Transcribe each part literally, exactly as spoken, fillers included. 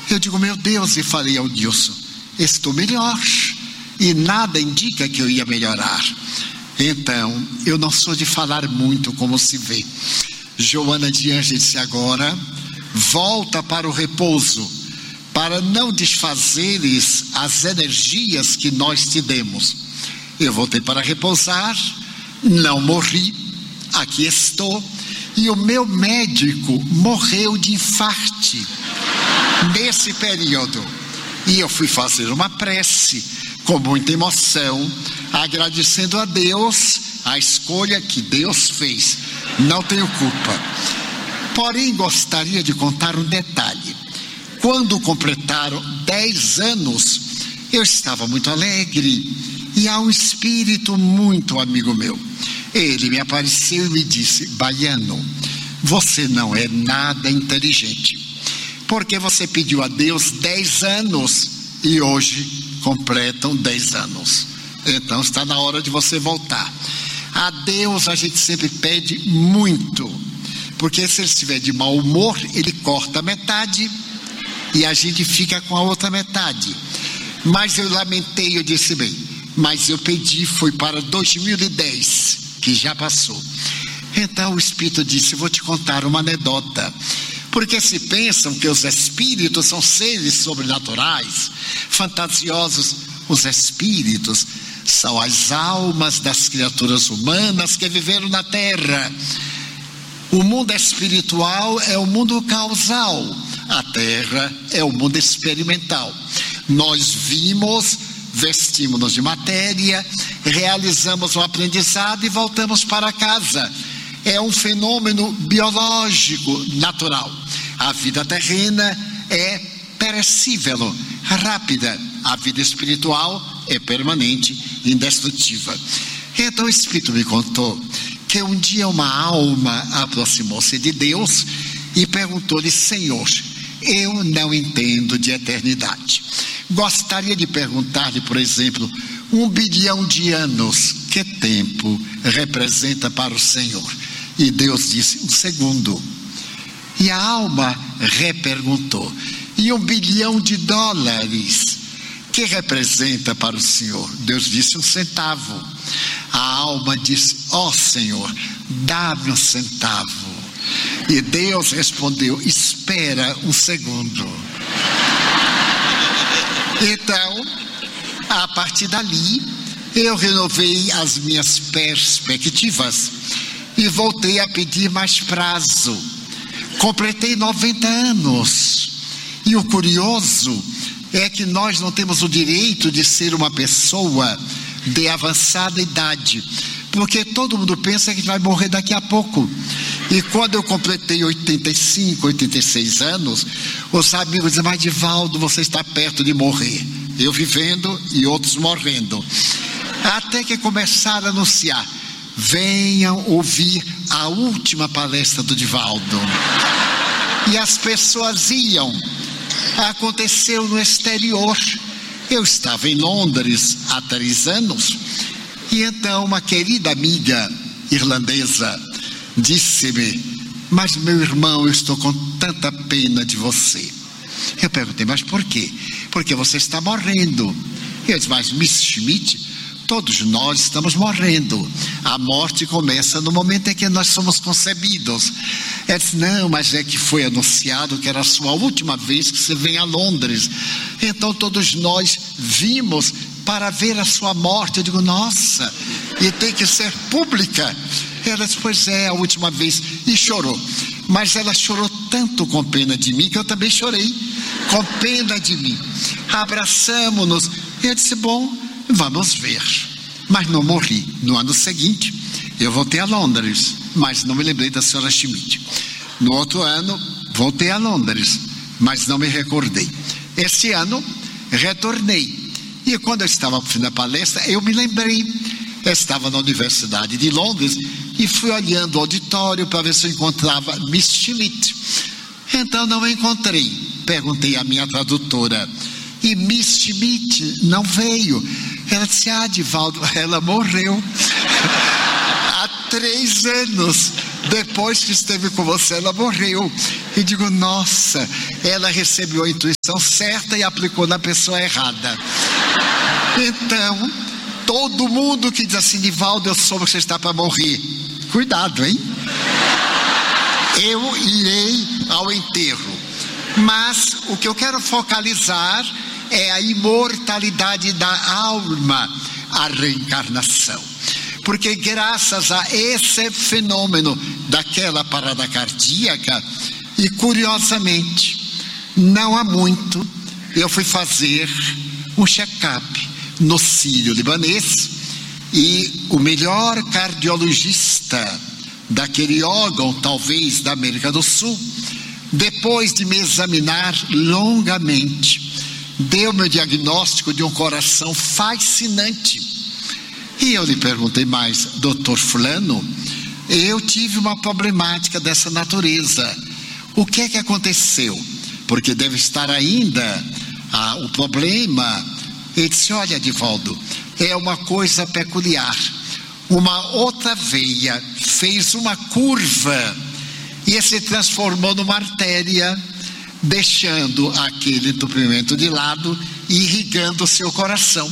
Eu digo, meu Deus, e falei ao Nilson, estou melhor. E nada indica que eu ia melhorar. Então, eu não sou de falar muito, como se vê. Joana de Anjos disse, agora, volta para o repouso, para não desfazeres as energias que nós te demos. Eu voltei para repousar, não morri, aqui estou. E o meu médico morreu de infarte nesse período. E eu fui fazer uma prece com muita emoção, agradecendo a Deus a escolha que Deus fez. Não tenho culpa. Porém, gostaria de contar um detalhe. Quando completaram dez anos, eu estava muito alegre e há um espírito muito amigo meu. Ele me apareceu e me disse, Baiano, você não é nada inteligente, porque você pediu a Deus dez anos e hoje completam dez anos. Então está na hora de você voltar. A Deus a gente sempre pede muito, porque se ele estiver de mau humor, ele corta a metade e a gente fica com a outra metade. Mas eu lamentei, eu disse, bem, mas eu pedi, foi para dois mil e dez, que já passou. Então o Espírito disse, vou te contar uma anedota. Porque se pensam que os espíritos são seres sobrenaturais, fantasiosos, os espíritos são as almas das criaturas humanas que viveram na Terra. O mundo espiritual é o mundo causal, a Terra é o mundo experimental. Nós vimos, vestimos-nos de matéria, realizamos o aprendizado e voltamos para casa. É um fenômeno biológico natural. A vida terrena é perecível, rápida. A vida espiritual é permanente, indestrutível. Então o Espírito me contou que um dia uma alma aproximou-se de Deus e perguntou-lhe, Senhor, eu não entendo de eternidade. Gostaria de perguntar-lhe, por exemplo, um bilhão de anos, que tempo representa para o Senhor? E Deus disse, um segundo. E a alma reperguntou, e um bilhão de dólares, que representa para o Senhor? Deus disse, um centavo. A alma disse, ó Senhor, dá-me um centavo. E Deus respondeu, espera um segundo. Então, a partir dali, eu renovei as minhas perspectivas e voltei a pedir mais prazo. Completei noventa anos. E o curioso é que nós não temos o direito de ser uma pessoa de avançada idade, porque todo mundo pensa que vai morrer daqui a pouco. E quando eu completei oitenta e cinco, oitenta e seis anos, os amigos dizem, mas Divaldo, você está perto de morrer. Eu vivendo e outros morrendo. Até que começaram a anunciar, venham ouvir a última palestra do Divaldo. E as pessoas iam. Aconteceu no exterior. Eu estava em Londres há três anos. E então uma querida amiga irlandesa disse-me, mas meu irmão, eu estou com tanta pena de você. Eu perguntei, mas por quê? Porque você está morrendo. Eu disse, mas miss Schmidt, todos nós estamos morrendo. A morte começa no momento em que nós somos concebidos. Ela disse, não, mas é que foi anunciado que era a sua última vez que você vem a Londres. Então todos nós vimos para ver a sua morte. Eu digo, nossa, e tem que ser pública. Ela disse, pois é, a última vez. E chorou. Mas ela chorou tanto com pena de mim, que eu também chorei com pena de mim. Abraçamos-nos. Eu disse, bom, vamos ver. Mas não morri. No ano seguinte, eu voltei a Londres, mas não me lembrei da senhora Schmidt. No outro ano, voltei a Londres, mas não me recordei. Este ano, retornei. E quando eu estava no fim da palestra, eu me lembrei. Eu estava na Universidade de Londres e fui olhando o auditório para ver se eu encontrava miss Schmidt. Então não encontrei. Perguntei à minha tradutora, e miss Schmidt não veio. Ela disse, ah, Divaldo, ela morreu há três anos. depois que esteve com você, ela morreu. E digo, nossa, ela recebeu a intuição certa e aplicou na pessoa errada. Então, todo mundo que diz assim, Nivaldo, eu soube que você está para morrer. Cuidado, hein? Eu irei ao enterro. Mas o que eu quero focalizar é a imortalidade da alma, a reencarnação. Porque graças a esse fenômeno daquela parada cardíaca, e curiosamente, não há muito, eu fui fazer um check-up no Sírio-Libanês, e o melhor cardiologista daquele órgão, talvez da América do Sul, depois de me examinar longamente, deu-me o diagnóstico de um coração fascinante. E eu lhe perguntei mais, doutor fulano, eu tive uma problemática dessa natureza, o que é que aconteceu? Porque deve estar ainda ah, o problema. Ele disse, olha, Nivaldo, é uma coisa peculiar, uma outra veia fez uma curva e se transformou numa artéria, deixando aquele entupimento de lado e irrigando o seu coração.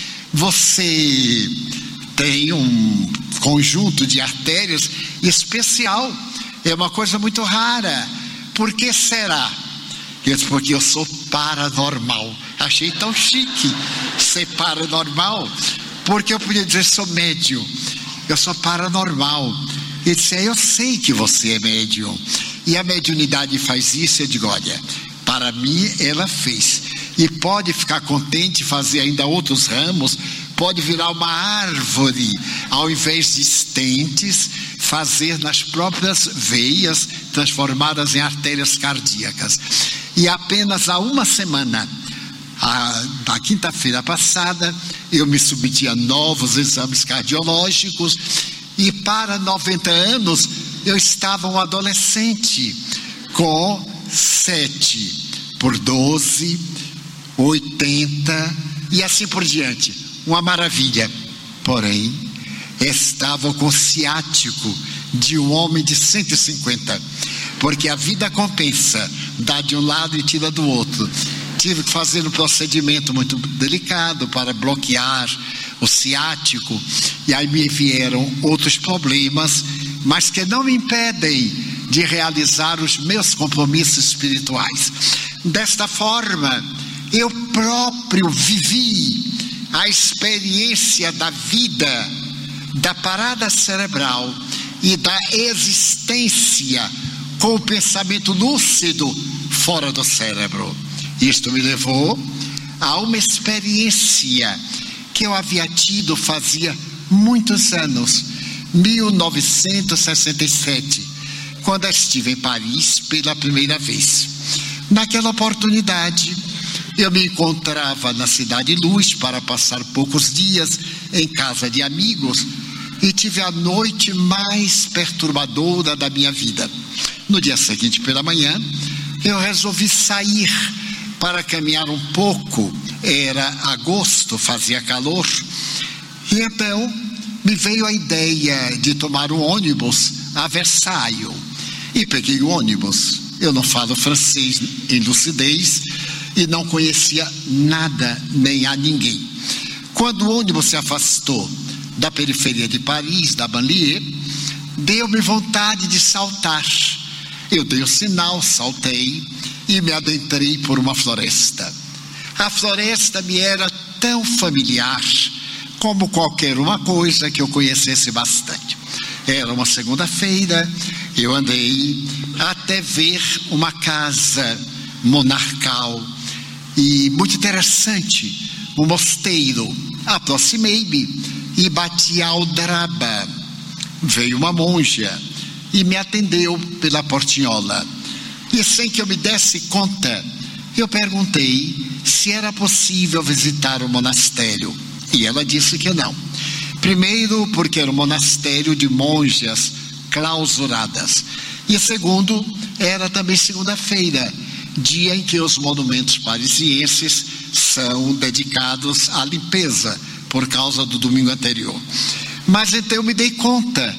Você tem um conjunto de artérias especial, é uma coisa muito rara. Por que será? Eu disse, porque eu sou paranormal. Achei tão chique ser paranormal, porque eu podia dizer, sou médium, eu sou paranormal. Ele disse, eu sei que você é médium, e a mediunidade faz isso. Eu digo, olha, para mim ela fez, e pode ficar contente, fazer ainda outros ramos, pode virar uma árvore, ao invés de estentes, fazer nas próprias veias, transformadas em artérias cardíacas. E apenas há uma semana, a, na quinta-feira passada, eu me submeti a novos exames cardiológicos, e para noventa anos eu estava um adolescente com sete por doze, oitenta e assim por diante, uma maravilha. Porém, estava com ciático de um homem de cento e cinquenta, porque a vida compensa, dá de um lado e tira do outro. Tive que fazer um procedimento muito delicado para bloquear o ciático, e aí me vieram outros problemas, mas que não me impedem de realizar os meus compromissos espirituais. Desta forma, eu próprio vivi a experiência da vida, da parada cerebral e da existência com o pensamento lúcido fora do cérebro. Isto me levou a uma experiência que eu havia tido fazia muitos anos, mil novecentos e sessenta e sete, quando estive em Paris pela primeira vez. Naquela oportunidade, eu me encontrava na Cidade Luz para passar poucos dias em casa de amigos, e tive a noite mais perturbadora da minha vida. No dia seguinte pela manhã, eu resolvi sair para caminhar um pouco. Era agosto, fazia calor, e então me veio a ideia de tomar um ônibus a Versailles, e peguei o ônibus. Eu não falo francês em lucidez e não conhecia nada nem a ninguém. Quando o ônibus se afastou da periferia de Paris, da banlieue, deu-me vontade de saltar. Eu dei o sinal, saltei e me adentrei por uma floresta. A floresta me era tão familiar como qualquer uma coisa que eu conhecesse bastante. Era uma segunda-feira, eu andei até ver uma casa monarcal e muito interessante, um mosteiro. Aproximei-me e bati a aldraba. Veio uma monja e me atendeu pela portinhola. E sem que eu me desse conta, eu perguntei se era possível visitar o monastério. E ela disse que não. Primeiro, porque era um monastério de monjas clausuradas. E segundo, era também segunda-feira, dia em que os monumentos parisienses são dedicados à limpeza, por causa do domingo anterior. Mas então eu me dei conta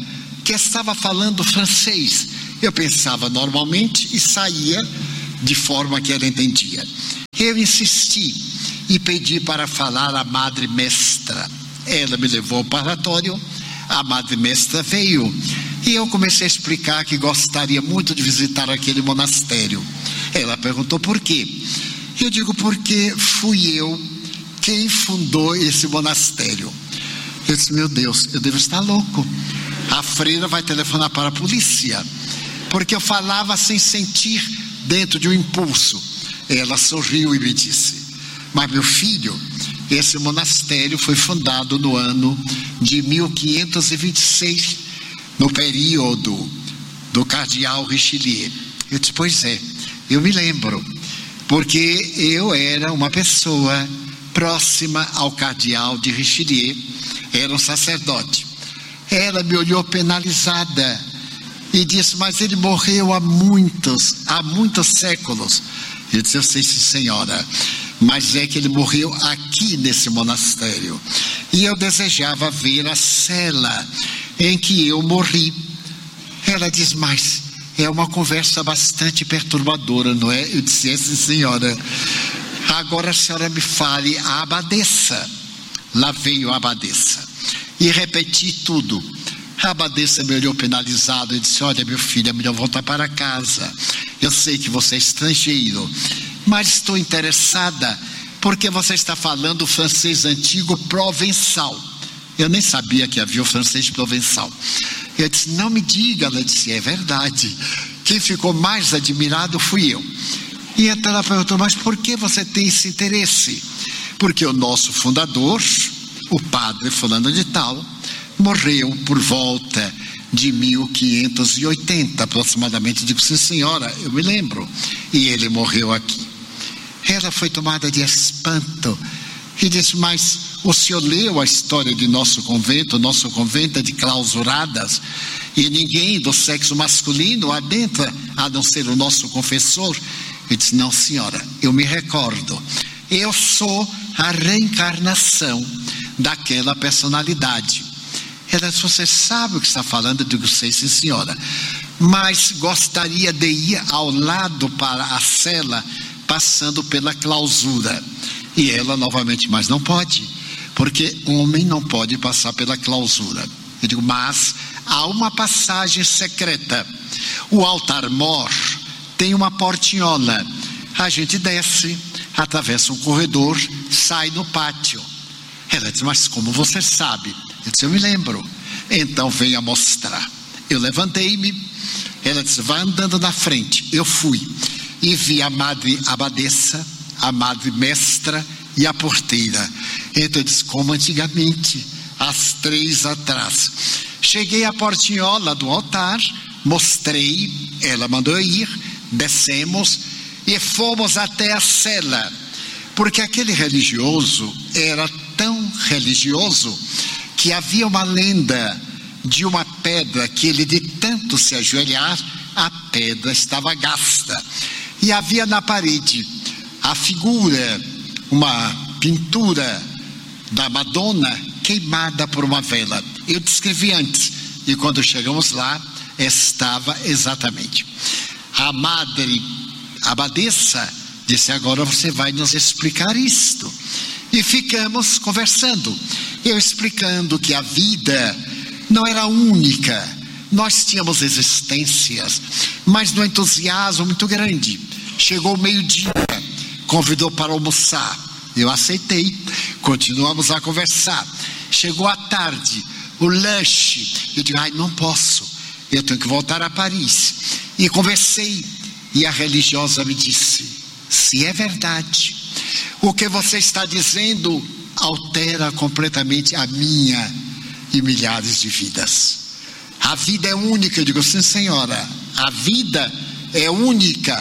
que estava falando francês. Eu pensava normalmente e saía de forma que ela entendia. Eu insisti e pedi para falar a Madre Mestra. Ela me levou ao parlatório, a Madre Mestra veio e eu comecei a explicar que gostaria muito de visitar aquele monastério. Ela perguntou por quê. Eu digo porque fui eu quem fundou esse monastério. Eu disse, meu Deus, eu devo estar louco. A freira vai telefonar para a polícia, porque eu falava sem sentir, dentro de um impulso. Ela sorriu e me disse, mas meu filho, esse monastério foi fundado no ano de mil quinhentos e vinte e seis, no período do cardeal Richelieu. Eu disse, pois é, eu me lembro, porque eu era uma pessoa próxima ao cardeal de Richelieu, era um sacerdote. Ela me olhou penalizada e disse, mas ele morreu há muitos, há muitos séculos. Eu disse, eu sei sim, senhora, mas é que ele morreu aqui nesse monastério. E eu desejava ver a cela em que eu morri. Ela diz, mas é uma conversa bastante perturbadora, não é? Eu disse, é sim, senhora. Agora a senhora me fale a abadesa. Lá veio a abadesa. E repeti tudo. A abadesa me olhou penalizado e disse, olha meu filho, é melhor voltar para casa. Eu sei que você é estrangeiro, mas estou interessada porque você está falando o francês antigo provençal. Eu nem sabia que havia o francês provençal. Eu disse, não me diga. Ela disse, é verdade. Quem ficou mais admirado fui eu. E então ela perguntou, mas por que você tem esse interesse? Porque o nosso fundador, o padre fulano de tal, morreu por volta de mil quinhentos e oitenta aproximadamente. Eu digo, sim senhora, eu me lembro. E ele morreu aqui. Ela foi tomada de espanto e disse, mas o senhor leu a história de nosso convento? Nosso convento é de clausuradas e ninguém do sexo masculino adentra, a não ser o nosso confessor. Eu disse, não senhora, eu me recordo, eu sou a reencarnação daquela personalidade. Ela disse, você sabe o que está falando? Eu digo, sei sim senhora, mas gostaria de ir ao lado para a cela, passando pela clausura. E ela novamente, mas não pode, porque homem não pode passar pela clausura. Eu digo, mas há uma passagem secreta, o altar-mor tem uma portinhola, a gente desce, atravessa um corredor, sai no pátio. Ela disse, mas como você sabe? Eu disse, eu me lembro. Então venha mostrar. Eu levantei-me, ela disse, vai andando na frente. Eu fui e vi a madre abadesa, a madre mestra e a porteira. Então eu disse, como antigamente, às três atrás. Cheguei à portinhola do altar, mostrei, ela mandou eu ir, descemos e fomos até a cela, porque aquele religioso era tão religioso que havia uma lenda de uma pedra que ele, de tanto se ajoelhar, a pedra estava gasta. E havia na parede a figura, uma pintura da Madonna queimada por uma vela. Eu descrevi antes, e quando chegamos lá, estava exatamente. A madre abadesa disse, agora você vai nos explicar isto. E ficamos conversando, eu explicando que a vida não era única, nós tínhamos existências, mas no entusiasmo muito grande. Chegou o meio-dia, convidou para almoçar, eu aceitei, continuamos a conversar. Chegou a tarde, o lanche, eu digo, ai, não posso, eu tenho que voltar a Paris. E conversei, e a religiosa me disse, se é verdade, o que você está dizendo altera completamente a minha e milhares de vidas. A vida é única. Eu digo, sim senhora, a vida é única,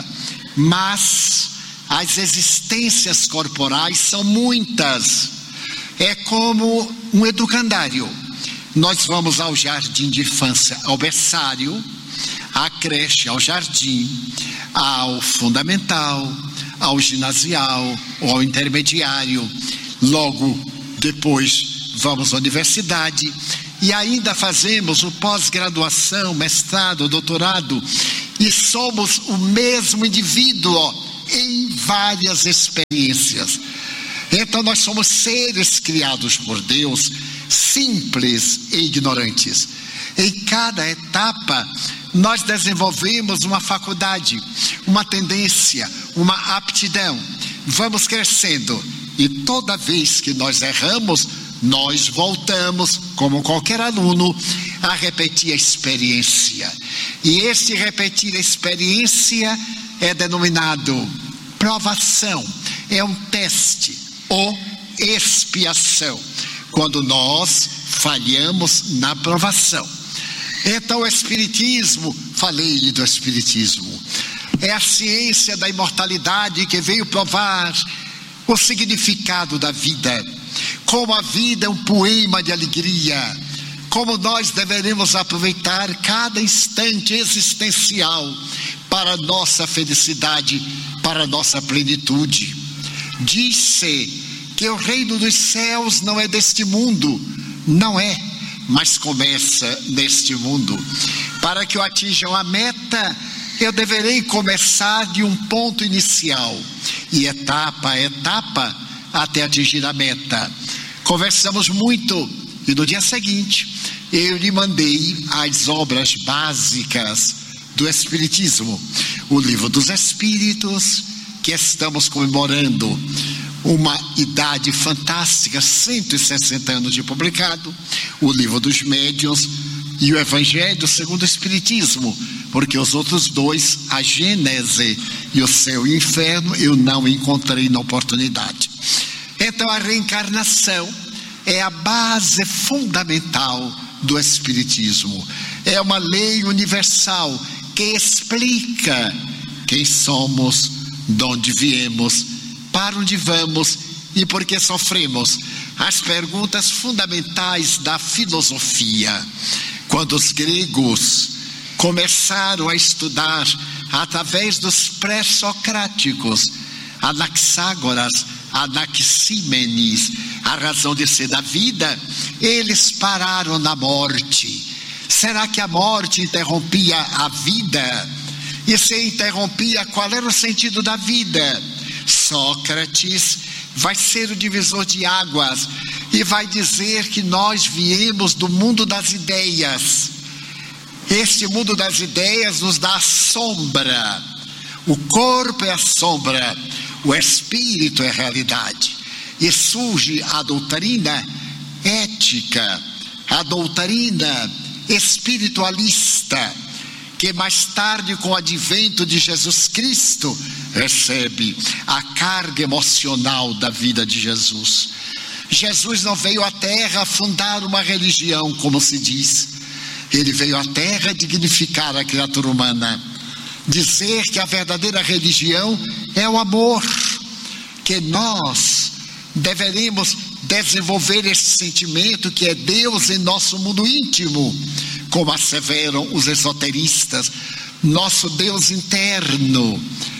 mas as existências corporais são muitas. É como um educandário. Nós vamos ao jardim de infância, ao berçário, à creche, ao jardim, ao fundamental, ao ginasial, ou ao intermediário. Logo depois vamos à universidade e ainda fazemos o pós-graduação, mestrado, doutorado, e somos o mesmo indivíduo em várias experiências. Então nós somos seres criados por Deus, simples e ignorantes. Em cada etapa nós desenvolvemos uma faculdade, uma tendência, uma aptidão. Vamos crescendo e toda vez que nós erramos, nós voltamos, como qualquer aluno, a repetir a experiência. E esse repetir a experiência é denominado provação, é um teste ou expiação, quando nós falhamos na provação. Então o Espiritismo, falei do Espiritismo, é a ciência da imortalidade que veio provar o significado da vida, como a vida é um poema de alegria, como nós deveremos aproveitar cada instante existencial para a nossa felicidade, para a nossa plenitude. Diz-se que o reino dos céus não é deste mundo, não é, mas começa neste mundo. Para que eu atinja a meta, eu deverei começar de um ponto inicial, e etapa a etapa, até atingir a meta. Conversamos muito, e no dia seguinte, eu lhe mandei as obras básicas do Espiritismo, o Livro dos Espíritos, que estamos comemorando uma idade fantástica, cento e sessenta anos de publicado, o Livro dos Médiuns e o Evangelho segundo o Espiritismo, porque os outros dois, a Gênese e o Céu e o Inferno, eu não encontrei na oportunidade. Então a reencarnação é a base fundamental do Espiritismo, é uma lei universal que explica quem somos, de onde viemos, para onde vamos e por que sofremos. As perguntas fundamentais da filosofia. Quando os gregos começaram a estudar através dos pré-socráticos, Anaxágoras, Anaxímenes, a razão de ser da vida, eles pararam na morte. Será que a morte interrompia a vida? E se interrompia, qual era o sentido da vida? Sócrates vai ser o divisor de águas e vai dizer que nós viemos do mundo das ideias. Este mundo das ideias nos dá a sombra. O corpo é a sombra, o espírito é a realidade. E surge a doutrina ética, a doutrina espiritualista, que mais tarde, com o advento de Jesus Cristo, recebe a carga emocional da vida de Jesus. Jesus não veio à terra fundar uma religião, como se diz. Ele veio à terra dignificar a criatura humana, dizer que a verdadeira religião é o amor, que nós deveríamos desenvolver esse sentimento que é Deus em nosso mundo íntimo, como asseveram os esoteristas, nosso Deus interno,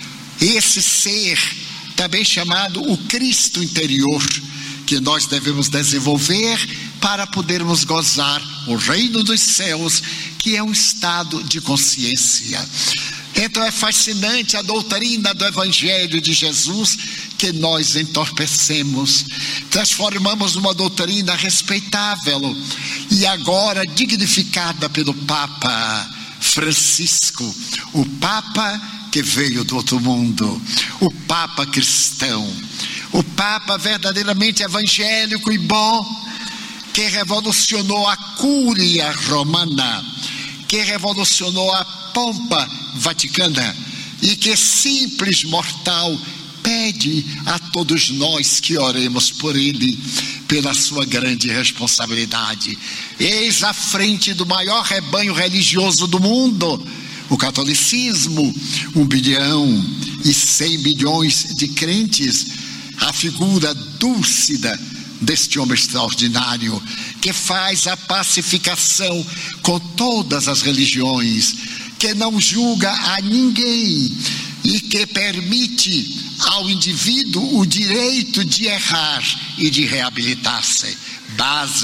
esse ser também chamado o Cristo interior, que nós devemos desenvolver para podermos gozar o reino dos céus, que é um estado de consciência. Então é fascinante a doutrina do Evangelho de Jesus, que nós entorpecemos, transformamos numa doutrina respeitável e agora dignificada pelo Papa Francisco, o Papa que veio do outro mundo, o Papa cristão, o Papa verdadeiramente evangélico e bom, que revolucionou a Cúria Romana, que revolucionou a pompa vaticana e que simples mortal pede a todos nós que oremos por ele, pela sua grande responsabilidade. Eis à frente do maior rebanho religioso do mundo, o catolicismo, um bilhão e cem milhões de crentes, a figura dúlcida deste homem extraordinário, que faz a pacificação com todas as religiões, que não julga a ninguém e que permite ao indivíduo o direito de errar e de reabilitar-se. Bases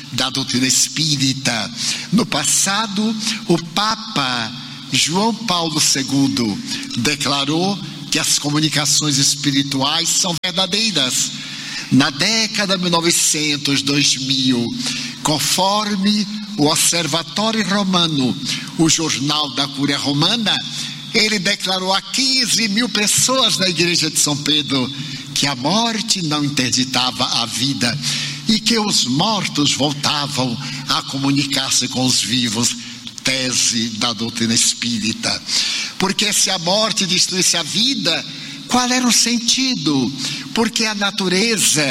da doutrina espírita. No passado, o Papa João Paulo segundo declarou que as comunicações espirituais são verdadeiras. Na década de mil e novecentos, dois mil, conforme o Observatório Romano, o Jornal da Cúria Romana, ele declarou a quinze mil pessoas na igreja de São Pedro que a morte não interditava a vida e que os mortos voltavam a comunicar-se com os vivos, tese da doutrina espírita. Porque se a morte destruísse a vida, qual era o sentido? Porque a natureza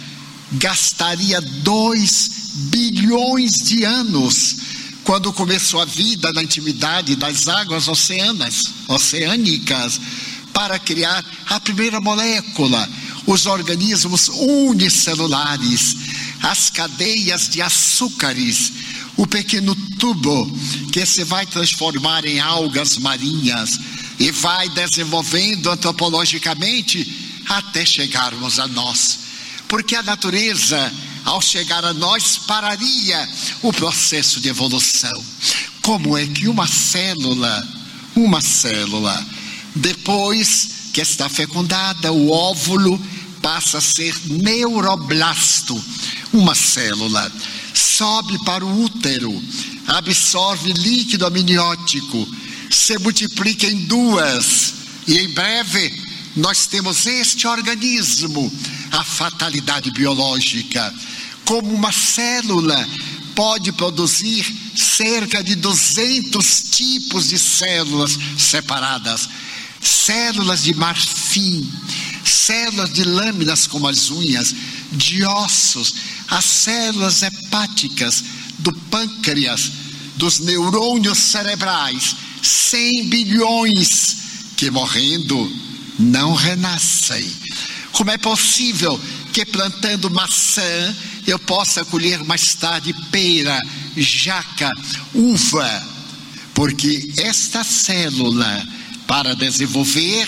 gastaria dois bilhões de anos quando começou a vida na intimidade das águas oceanas, oceânicas, para criar a primeira molécula, os organismos unicelulares, as cadeias de açúcares, o pequeno tubo que se vai transformar em algas marinhas e vai desenvolvendo antropologicamente até chegarmos a nós. Porque a natureza, ao chegar a nós, pararia o processo de evolução. Como é que uma célula, uma célula, depois que está fecundada, o óvulo passa a ser neuroblasto, uma célula, sobe para o útero, absorve líquido amniótico, se multiplica em duas, e em breve nós temos este organismo, a fatalidade biológica. Como uma célula pode produzir cerca de duzentos tipos de células separadas, células de marfim, células de lâminas como as unhas, de ossos, as células hepáticas, do pâncreas, dos neurônios cerebrais, cem bilhões que morrendo não renascem. Como é possível que plantando maçã eu possa colher mais tarde pera, jaca, uva? Porque esta célula, para desenvolver,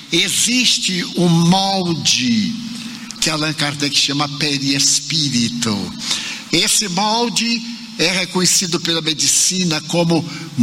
existe um molde que Allan Kardec chama perispírito. Esse molde é reconhecido pela medicina como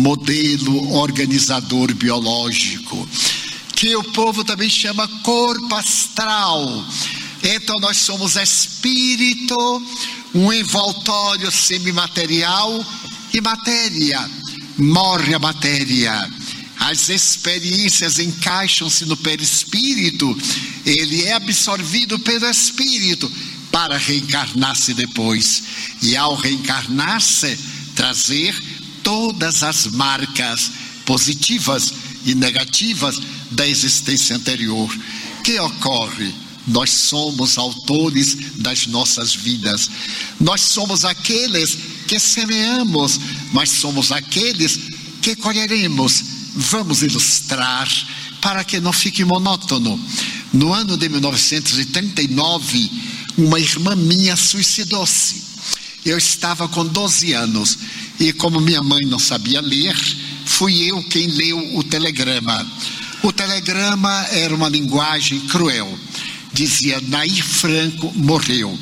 modelo organizador biológico, que o povo também chama corpo astral. Então nós somos espírito, um envoltório semimaterial e matéria. Morre a matéria, as experiências encaixam-se no perispírito, ele é absorvido pelo espírito para reencarnar-se depois, e ao reencarnar-se trazer todas as marcas positivas e negativas da existência anterior. Que ocorre? Nós somos autores das nossas vidas, nós somos aqueles que semeamos, mas somos aqueles que colheremos. Vamos ilustrar para que não fique monótono. No ano de mil novecentos e trinta e nove, uma irmã minha suicidou-se. Eu estava com doze anos e, como minha mãe não sabia ler, fui eu quem leu o telegrama. O telegrama era uma linguagem cruel. Dizia: Nair Franco morreu,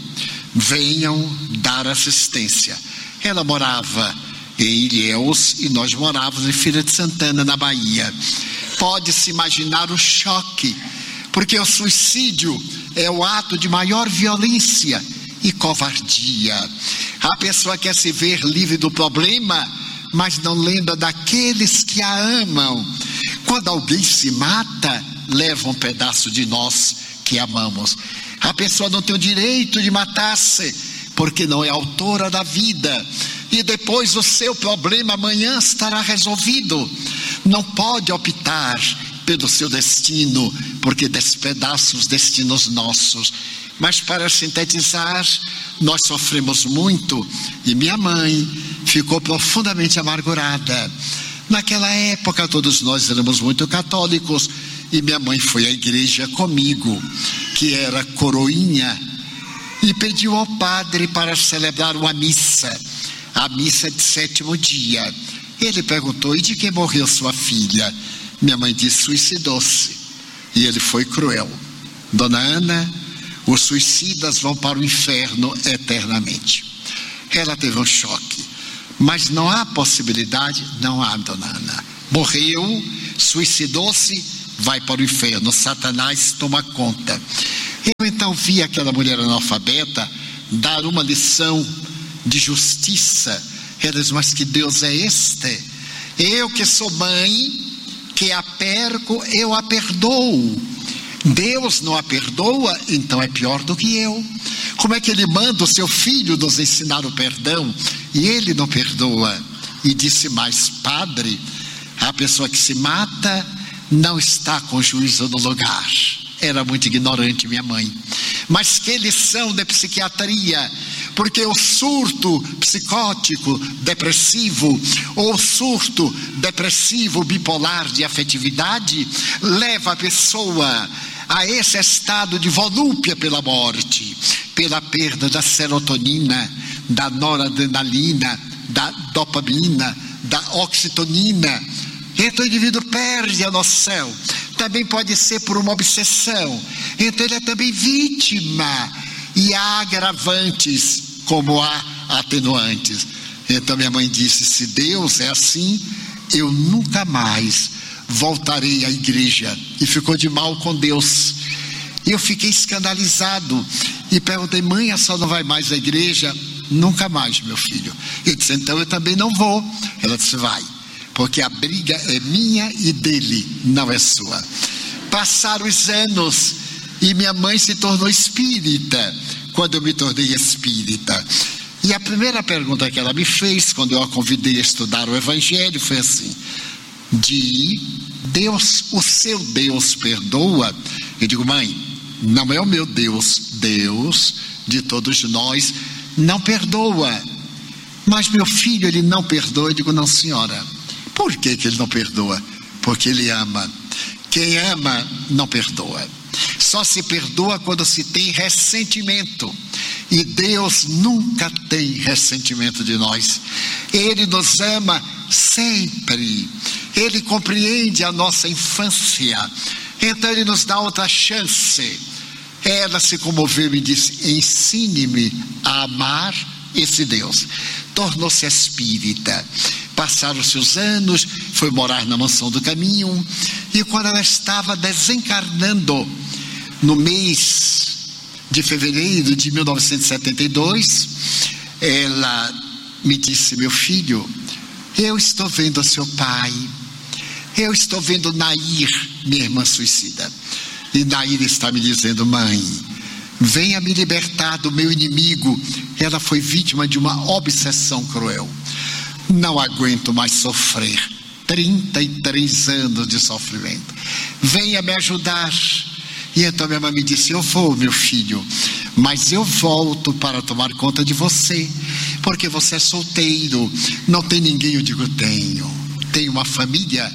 venham dar assistência. Ela morava em Ilhéus e nós morávamos em Feira de Santana, na Bahia. Pode-se imaginar o choque, porque o suicídio é o ato de maior violência e covardia. A pessoa quer se ver livre do problema, mas não lembra daqueles que a amam. Quando alguém se mata, leva um pedaço de nós que amamos. A pessoa não tem o direito de matar-se, porque não é autora da vida. E depois o seu problema amanhã estará resolvido. Não pode optar pelo seu destino, porque despedaça os destinos nossos. Mas, para sintetizar, nós sofremos muito e minha mãe ficou profundamente amargurada. Naquela época todos nós éramos muito católicos e minha mãe foi à igreja comigo, que era coroinha, e pediu ao padre para celebrar uma missa, a missa de sétimo dia. Ele perguntou: e de que morreu sua filha? Minha mãe disse: suicidou-se. E ele foi cruel. Dona Ana, os suicidas vão para o inferno eternamente. Ela teve um choque. Mas não há possibilidade? Não há, dona Ana. Morreu, suicidou-se, vai para o inferno. Satanás toma conta. Eu então vi aquela mulher analfabeta dar uma lição de justiça. Ela diz, mas que Deus é este? Eu que sou mãe, que a perco, eu a perdoo. Deus não a perdoa, então é pior do que eu. Como é que ele manda o seu filho nos ensinar o perdão e ele não perdoa? E disse mais, padre, a pessoa que se mata não está com juízo no lugar. Era muito ignorante minha mãe. Mas que lição de psiquiatria, porque o surto psicótico depressivo, ou surto depressivo bipolar de afetividade, leva a pessoa a esse estado de volúpia pela morte, pela perda da serotonina, da noradrenalina, da dopamina, da oxitonina. Então o indivíduo perde a noção. Também pode ser por uma obsessão. Então ele é também vítima. E há agravantes como há atenuantes. Então minha mãe disse, se Deus é assim, eu nunca mais voltarei à igreja. E ficou de mal com Deus. Eu fiquei escandalizado e perguntei, mãe, a senhora não vai mais à igreja? Nunca mais, meu filho. Eu disse, então eu também não vou. Ela disse, vai, porque a briga é minha e dele, não é sua. Passaram os anos e minha mãe se tornou espírita quando eu me tornei espírita. E a primeira pergunta que ela me fez quando eu a convidei a estudar o Evangelho foi assim, de Deus, o seu Deus perdoa? Eu digo, mãe, não é o meu Deus, Deus de todos nós não perdoa. Mas meu filho, ele não perdoa. Eu digo, não, senhora. Por que que ele não perdoa? Porque ele ama. Quem ama não perdoa. Só se perdoa quando se tem ressentimento. E Deus nunca tem ressentimento de nós. Ele nos ama sempre. Ele compreende a nossa infância. Então ele nos dá outra chance. Ela se comoveu e disse, ensine-me a amar esse Deus. Tornou-se espírita. Passaram-se os anos, foi morar na Mansão do Caminho, e quando ela estava desencarnando, no mês de fevereiro de mil novecentos e setenta e dois, ela me disse, meu filho, eu estou vendo seu pai, eu estou vendo Nair, minha irmã suicida, e Nair está me dizendo, mãe, venha me libertar do meu inimigo. Ela foi vítima de uma obsessão cruel. Não aguento mais sofrer. trinta e três anos de sofrimento. Venha me ajudar. E então minha mãe me disse, eu vou, meu filho, mas eu volto para tomar conta de você, porque você é solteiro, não tem ninguém. Eu digo, tenho. Tenho uma família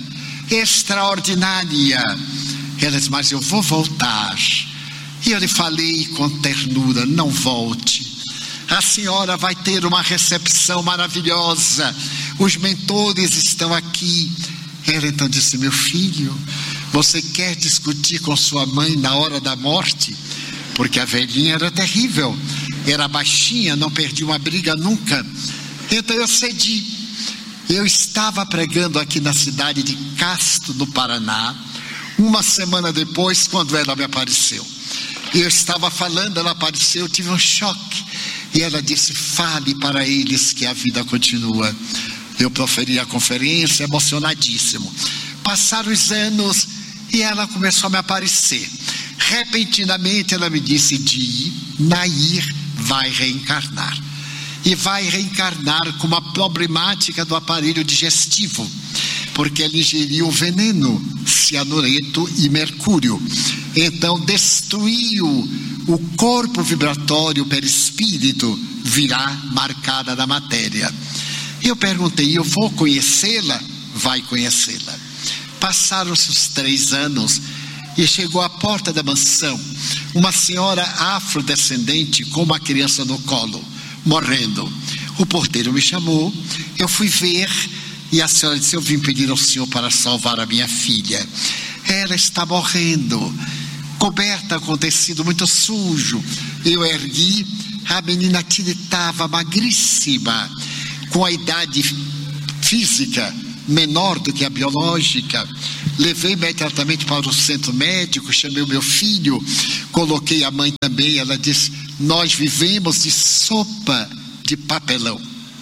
extraordinária. Ela disse, mas eu vou voltar. E eu lhe falei com ternura, não volte. A senhora vai ter uma recepção maravilhosa. Os mentores estão aqui. Ela então disse, meu filho, você quer discutir com sua mãe na hora da morte? Porque a velhinha era terrível. Era baixinha, não perdia uma briga nunca. Então eu cedi. Eu estava pregando aqui na cidade de Castro, no Paraná. Uma semana depois, quando ela me apareceu. Eu estava falando, ela apareceu, eu tive um choque. E ela disse, fale para eles que a vida continua. Eu proferi a conferência, emocionadíssimo. Passaram os anos e ela começou a me aparecer. Repentinamente ela me disse, Di, Nair vai reencarnar. E vai reencarnar com uma problemática do aparelho digestivo, porque ele ingeriu veneno, cianureto e mercúrio. Então destruiu o corpo vibratório perispírito, virá marcada na matéria. Eu perguntei, eu vou conhecê-la? Vai conhecê-la. Passaram-se os três anos e chegou à porta da mansão uma senhora afrodescendente com uma criança no colo, morrendo. O porteiro me chamou, eu fui ver e a senhora disse, eu vim pedir ao senhor para salvar a minha filha. Ela está morrendo, coberta com tecido muito sujo. Eu ergui, a menina tiritava, magríssima, com a idade física menor do que a biológica. Levei imediatamente para o centro médico, chamei o meu filho, coloquei a mãe também. Ela disse: nós vivemos de sopa de papelão.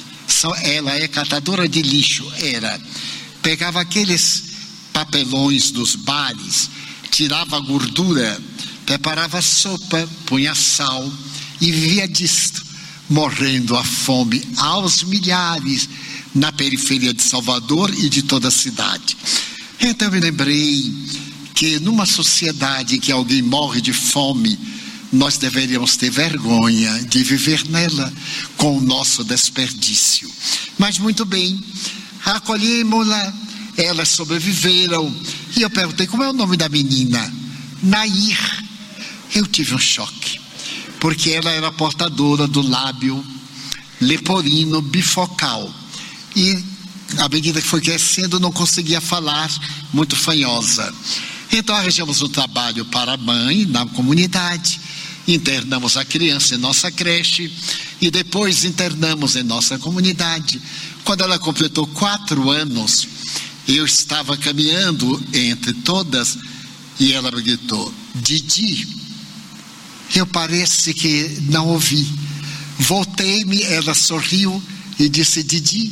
Ela é catadora de lixo, era. Pegava aqueles papelões dos bares, tirava a gordura, preparava sopa, punha sal e vivia disto, morrendo à fome aos milhares na periferia de Salvador e de toda a cidade. Então eu me lembrei que numa sociedade em que alguém morre de fome, nós deveríamos ter vergonha de viver nela com o nosso desperdício. Mas muito bem, acolhemos-la, elas sobreviveram. E eu perguntei: como é o nome da menina? Nair. Eu tive um choque, porque ela era portadora do lábio leporino bifocal. E à medida que foi crescendo, não conseguia falar, muito fanhosa. Então arranjamos um trabalho para a mãe na comunidade, internamos a criança em nossa creche e depois internamos em nossa comunidade. Quando ela completou quatro anos, eu estava caminhando entre todas e ela me gritou: Didi. Eu parece que não ouvi. Voltei-me, ela sorriu e disse: Didi.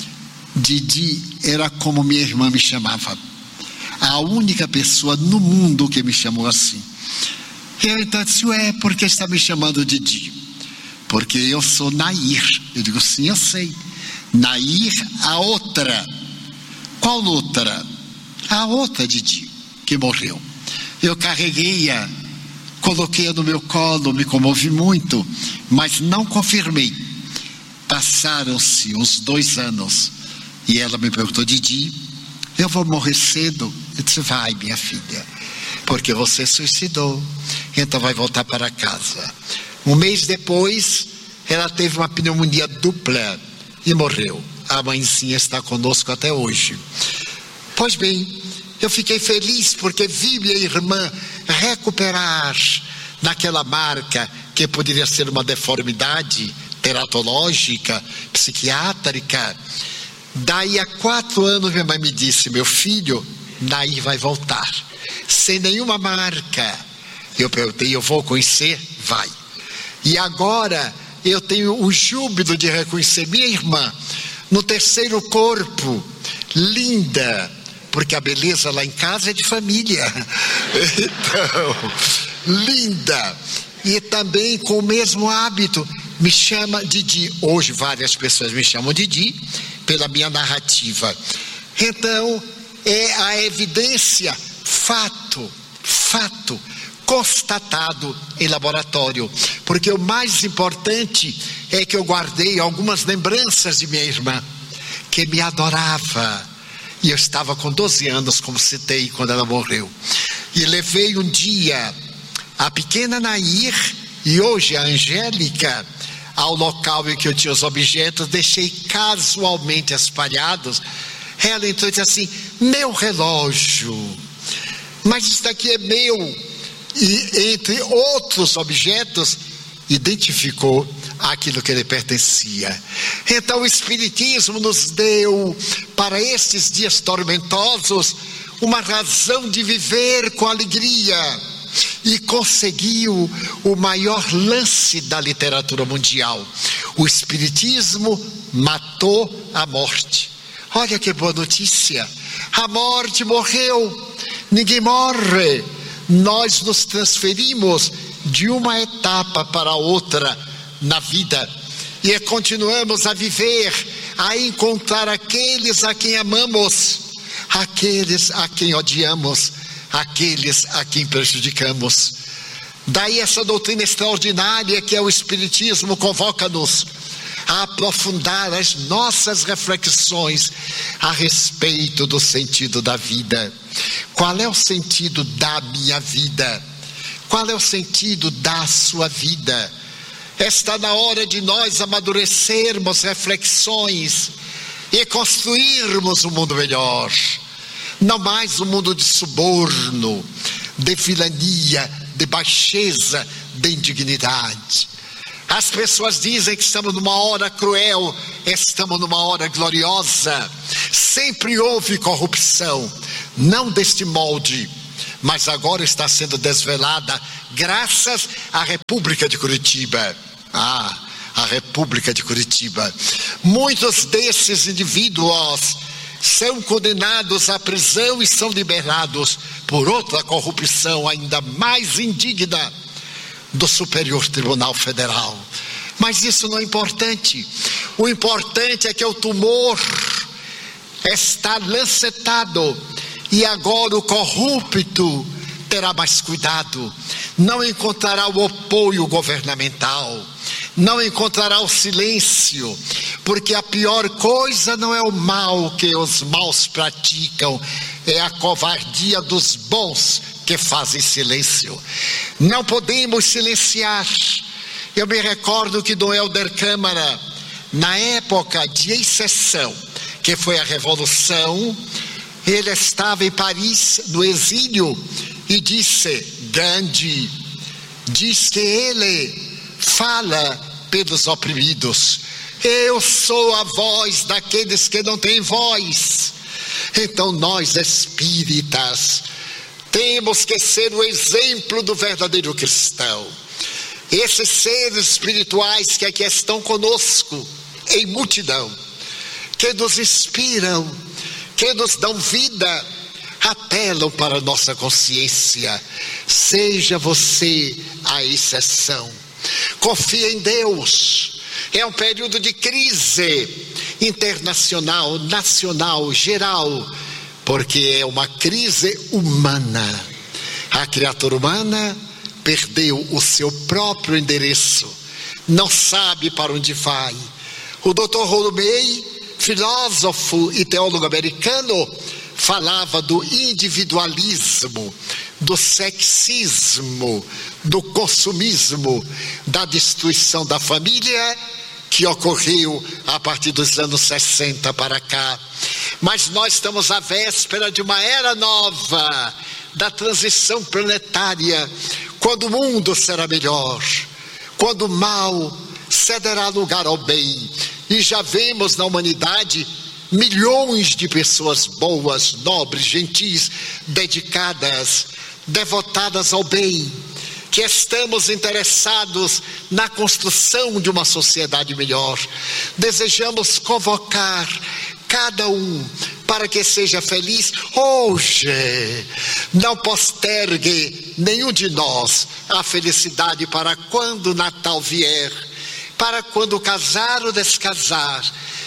Didi era como minha irmã me chamava, a única pessoa no mundo que me chamou assim. Eu então disse: ué, por que está me chamando Didi? Porque eu sou Nair. Eu digo: sim, eu sei. Nair, a outra. Qual outra? A outra Didi, que morreu. Eu carreguei-a, coloquei-a no meu colo, me comovi muito, mas não confirmei. Passaram-se uns dois anos e ela me perguntou: Didi, eu vou morrer cedo? Eu disse: vai, minha filha, porque você suicidou, então vai voltar para casa. Um mês depois, ela teve uma pneumonia dupla e morreu. A mãezinha está conosco até hoje. Pois bem, eu fiquei feliz porque vi minha irmã recuperar naquela marca que poderia ser uma deformidade teratológica, psiquiátrica. Daí a quatro anos minha mãe me disse: meu filho, Nair vai voltar, sem nenhuma marca. Eu perguntei: eu vou conhecer? Vai. E agora eu tenho o júbilo de reconhecer minha irmã no terceiro corpo, linda, porque a beleza lá em casa é de família. Então, linda, e também com o mesmo hábito, me chama Didi. Hoje várias pessoas me chamam Didi pela minha narrativa. Então é a evidência, fato, fato, constatado em laboratório, porque o mais importante é que eu guardei algumas lembranças de minha irmã, que me adorava, e eu estava com doze anos, como citei, quando ela morreu, e levei um dia a pequena Nair e hoje a Angélica ao local em que eu tinha os objetos, deixei casualmente espalhados. Ela entrou e disse assim: meu relógio, mas isso daqui é meu. E entre outros objetos, identificou aquilo que lhe pertencia. Então o Espiritismo nos deu, para estes dias tormentosos, uma razão de viver com alegria, e conseguiu o maior lance da literatura mundial. O Espiritismo matou a morte. Olha que boa notícia: a morte morreu. Ninguém morre. Nós nos transferimos de uma etapa para outra na vida e continuamos a viver, a encontrar aqueles a quem amamos, aqueles a quem odiamos, aqueles a quem prejudicamos. Daí essa doutrina extraordinária que é o Espiritismo convoca-nos a aprofundar as nossas reflexões a respeito do sentido da vida. Qual é o sentido da minha vida? Qual é o sentido da sua vida? Está na hora de nós amadurecermos reflexões e construirmos um mundo melhor. Não mais um mundo de suborno, de vilania, de baixeza, de indignidade. As pessoas dizem que estamos numa hora cruel, estamos numa hora gloriosa. Sempre houve corrupção, não deste molde, mas agora está sendo desvelada graças à República de Curitiba. Ah, a República de Curitiba. Muitos desses indivíduos são condenados à prisão e são liberados por outra corrupção ainda mais indigna do Superior Tribunal Federal. Mas isso não é importante. O importante é que o tumor está lancetado e agora o corrupto terá mais cuidado. Não encontrará o apoio governamental, não encontrará o silêncio, porque a pior coisa não é o mal que os maus praticam, é a covardia dos bons que fazem silêncio. Não podemos silenciar. Eu me recordo que Dom Helder Câmara, na época de exceção, que foi a Revolução, ele estava em Paris, no exílio, e disse: Gandhi diz que ele fala pelos oprimidos. Eu sou a voz daqueles que não têm voz. Então nós espíritas temos que ser o exemplo do verdadeiro cristão. Esses seres espirituais que aqui estão conosco em multidão, que nos inspiram, que nos dão vida, apelam para a nossa consciência. Seja você a exceção. Confie em Deus. É um período de crise internacional, nacional, geral, porque é uma crise humana. A criatura humana perdeu o seu próprio endereço, não sabe para onde vai. O doutor Rolomei, filósofo e teólogo americano, falava do individualismo, do sexismo, do consumismo, da destruição da família, que ocorreu a partir dos anos sessenta para cá. Mas nós estamos à véspera de uma era nova, da transição planetária, quando o mundo será melhor, quando o mal cederá lugar ao bem. E já vemos na humanidade milhões de pessoas boas, nobres, gentis, dedicadas, devotadas ao bem, que estamos interessados na construção de uma sociedade melhor. Desejamos convocar cada um para que seja feliz hoje. Não postergue nenhum de nós a felicidade para quando o Natal vier, para quando casar ou descasar.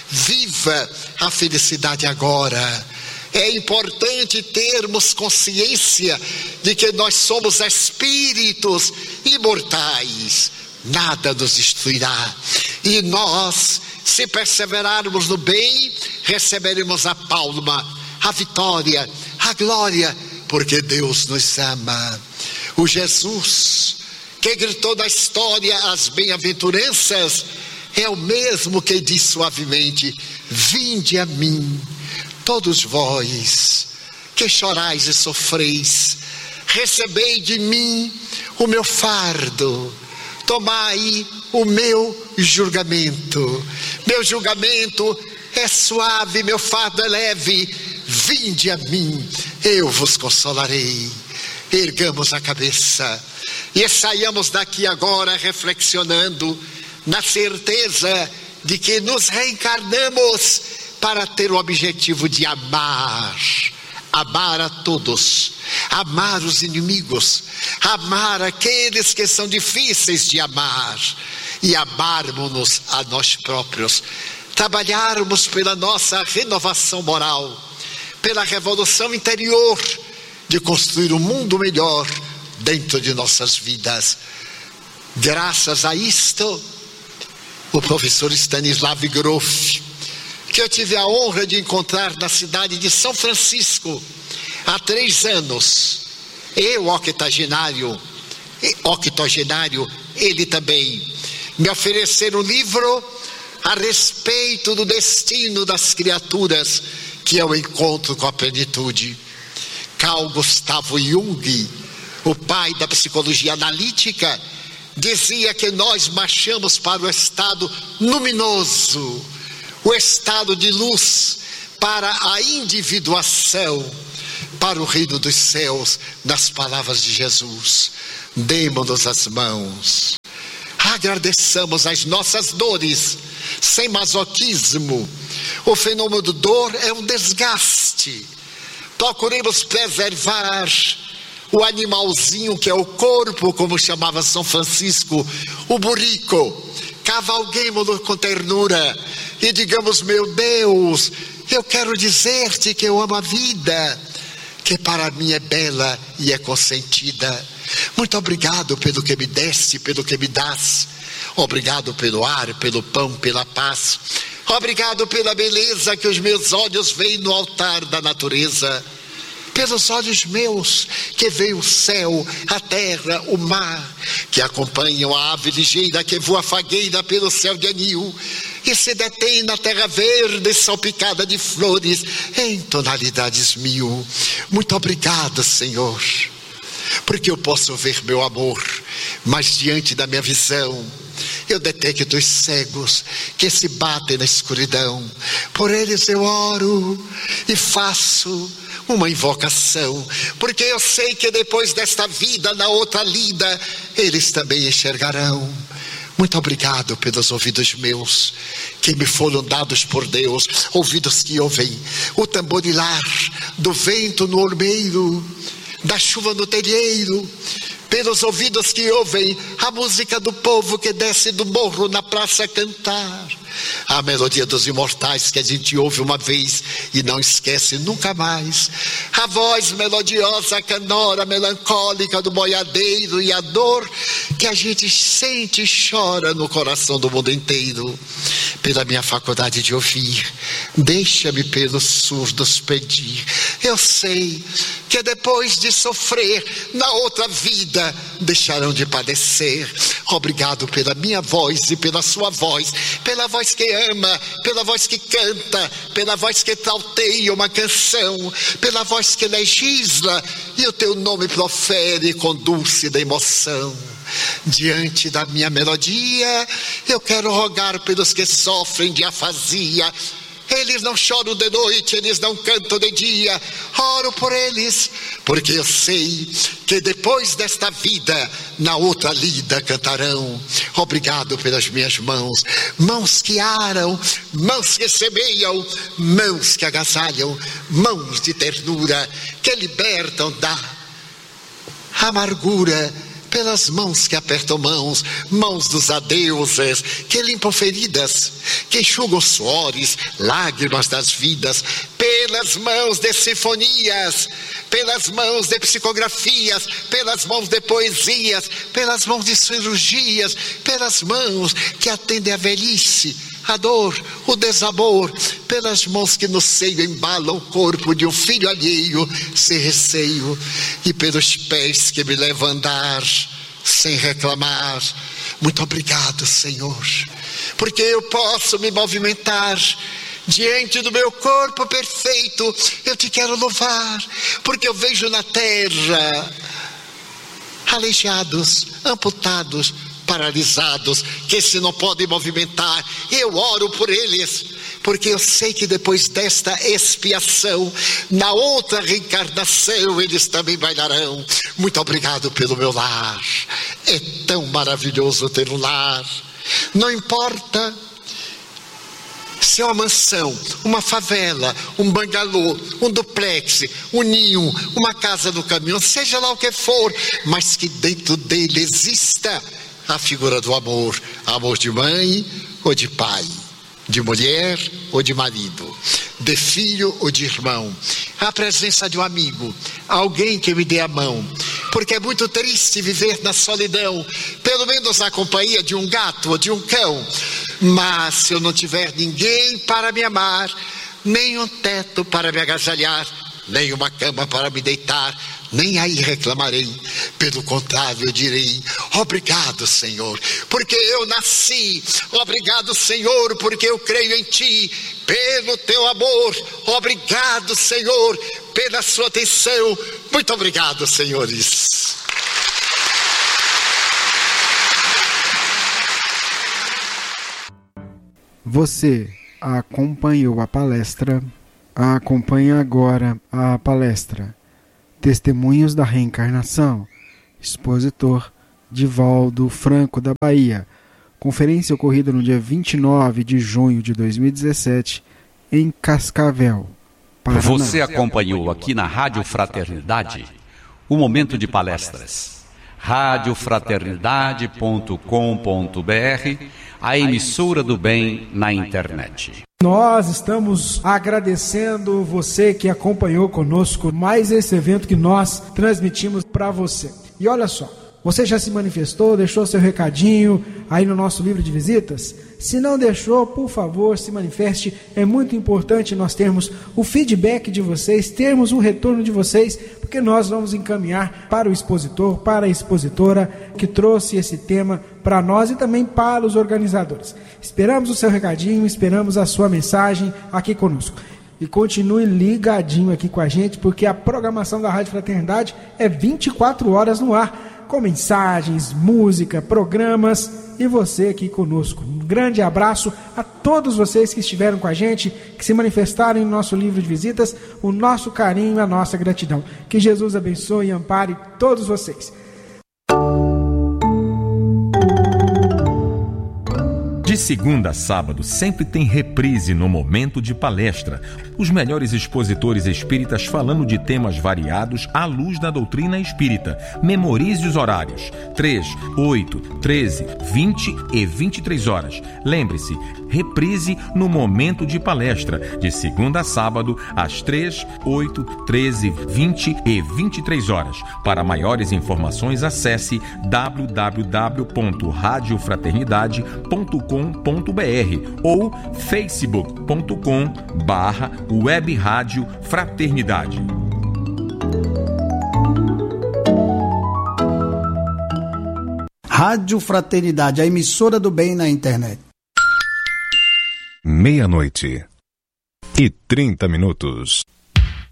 Viva a felicidade agora. É importante termos consciência de que nós somos espíritos imortais. Nada nos destruirá. E nós, se perseverarmos no bem, receberemos a palma, a vitória, a glória, porque Deus nos ama. O Jesus que gritou na história as bem-aventuranças é o mesmo que diz suavemente: vinde a mim, todos vós que chorais e sofreis, recebei de mim o meu fardo, tomai o meu julgamento. Meu julgamento é suave, meu fardo é leve. Vinde a mim, eu vos consolarei. Ergamos a cabeça e saiamos daqui agora reflexionando na certeza de que nos reencarnamos para ter o objetivo de amar, amar a todos, amar os inimigos, amar aqueles que são difíceis de amar e amarmos-nos a nós próprios, trabalharmos pela nossa renovação moral, pela revolução interior de construir um mundo melhor dentro de nossas vidas. Graças a isto, o professor Stanislav Grof, que eu tive a honra de encontrar na cidade de São Francisco há três anos, eu octogenário, octogenário, ele também, me ofereceram um livro a respeito do destino das criaturas, que é o encontro com a plenitude. Carl Gustav Jung, o pai da psicologia analítica, dizia que nós marchamos para o estado luminoso, o estado de luz, para a individuação, para o reino dos céus, nas palavras de Jesus. Demos-nos as mãos, agradeçamos as nossas dores, sem masoquismo. O fenômeno do dor é um desgaste. Procuremos preservar o animalzinho que é o corpo, como chamava São Francisco, o burrico. Cavalguemo-lo com ternura e digamos: meu Deus, eu quero dizer-te que eu amo a vida, que para mim é bela e é consentida. Muito obrigado pelo que me deste, pelo que me dás. Obrigado pelo ar, pelo pão, pela paz. Obrigado pela beleza que os meus olhos veem no altar da natureza. Pelos olhos meus que veem o céu, a terra, o mar, que acompanham a ave ligeira que voa fagueira pelo céu de anil e se detém na terra verde salpicada de flores em tonalidades mil. Muito obrigado, Senhor, porque eu posso ver meu amor, mas diante da minha visão eu detecto os cegos que se batem na escuridão. Por eles eu oro e faço uma invocação, porque eu sei que depois desta vida, na outra lida, eles também enxergarão. Muito obrigado pelos ouvidos meus, que me foram dados por Deus, ouvidos que ouvem o tamborilar do vento no ormeiro, da chuva no telheiro, pelos ouvidos que ouvem a música do povo que desce do morro na praça a cantar, a melodia dos imortais que a gente ouve uma vez e não esquece nunca mais, a voz melodiosa, canora, melancólica do boiadeiro e a dor que a gente sente e chora no coração do mundo inteiro. Pela minha faculdade de ouvir, deixa-me pelos surdos pedir. Eu sei que depois de sofrer na outra vida deixarão de padecer. Obrigado pela minha voz e pela sua voz, pela voz que ama, pela voz que canta, pela voz que trauteia uma canção, pela voz que legisla e o teu nome profere com dulce da emoção. Diante da minha melodia, eu quero rogar pelos que sofrem de afasia. Eles não choram de noite, eles não cantam de dia. Oro por eles, porque eu sei que depois desta vida, na outra lida cantarão. Obrigado pelas minhas mãos, mãos que aram, mãos que semeiam, mãos que agasalham, mãos de ternura, que libertam da amargura. Pelas mãos que apertam mãos, mãos dos adeuses, que limpam feridas, que enxugam suores, lágrimas das vidas, pelas mãos de sinfonias, pelas mãos de psicografias, pelas mãos de poesias, pelas mãos de cirurgias, pelas mãos que atendem a velhice, a dor, o desamor, pelas mãos que no seio embalam o corpo de um filho alheio, sem receio, e pelos pés que me levam a andar, sem reclamar. Muito obrigado, Senhor, porque eu posso me movimentar diante do meu corpo perfeito. Eu te quero louvar, porque eu vejo na terra aleijados, amputados, paralisados, que se não podem movimentar. Eu oro por eles, porque eu sei que depois desta expiação, na outra reencarnação, eles também bailarão. Muito obrigado pelo meu lar. É tão maravilhoso ter um lar. Não importa se é uma mansão, uma favela, um bangalô, um duplex, um ninho, uma casa no caminhão, seja lá o que for, mas que dentro dele exista a figura do amor, amor de mãe ou de pai, de mulher ou de marido, de filho ou de irmão, a presença de um amigo, alguém que me dê a mão, porque é muito triste viver na solidão, pelo menos na companhia de um gato ou de um cão, mas se eu não tiver ninguém para me amar, nem um teto para me agasalhar, nem uma cama para me deitar, nem aí reclamarei. Pelo contrário, eu direi: obrigado, Senhor, porque eu nasci. Obrigado, Senhor, porque eu creio em Ti, pelo Teu amor. Obrigado, Senhor, pela Sua atenção. Muito obrigado, senhores. Você acompanhou a palestra, acompanha agora a palestra Testemunhos da Reencarnação, expositor Divaldo Franco da Bahia, conferência ocorrida no dia vinte e nove de junho de dois mil e dezessete em Cascavel, Paraná. Você acompanhou aqui na Rádio Fraternidade o momento de palestras. rádio fraternidade ponto com ponto b r, a emissora do bem na internet. Nós estamos agradecendo você que acompanhou conosco mais esse evento que nós transmitimos para você. E olha só, você já se manifestou, deixou seu recadinho aí no nosso livro de visitas? Se não deixou, por favor, se manifeste. É muito importante nós termos o feedback de vocês, termos um retorno de vocês, porque nós vamos encaminhar para o expositor, para a expositora que trouxe esse tema para nós e também para os organizadores. Esperamos o seu recadinho, esperamos a sua mensagem aqui conosco. E continue ligadinho aqui com a gente, porque a programação da Rádio Fraternidade é vinte e quatro horas no ar, com mensagens, música, programas e você aqui conosco. Um grande abraço a todos vocês que estiveram com a gente, que se manifestaram no nosso livro de visitas, o nosso carinho e a nossa gratidão. Que Jesus abençoe e ampare todos vocês. De segunda a sábado, sempre tem reprise no momento de palestra. Os melhores expositores espíritas falando de temas variados à luz da doutrina espírita. Memorize os horários: três, oito, treze, vinte e vinte e três horas. Lembre-se, reprise no momento de palestra, de segunda a sábado, às três, oito, treze, vinte e vinte e três horas. Para maiores informações, acesse w w w ponto rádio fraternidade ponto com ponto b r ou facebook ponto com barra web rádio fraternidade. Rádio Fraternidade, a emissora do bem na internet. Meia-noite e trinta minutos.